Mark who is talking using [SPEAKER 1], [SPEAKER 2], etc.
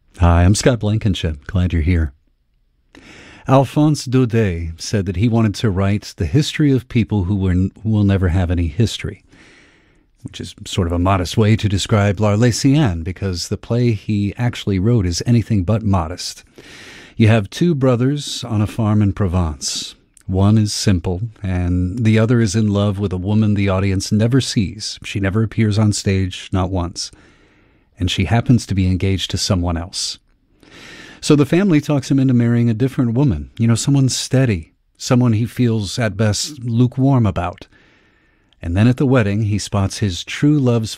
[SPEAKER 1] Hi, I'm Scott Blankenship. Glad you're here. Alphonse Daudet said that he wanted to write the history of people who will never have any history, which is sort of a modest way to describe L'Arlésienne, because the play he actually wrote is anything but modest. You have two brothers on a farm in Provence. One is simple, and the other is in love with a woman the audience never sees. She never appears on stage, not once. And she happens to be engaged to someone else. So the family talks him into marrying a different woman, someone steady, someone he feels at best lukewarm about. And then at the wedding, he spots his true love's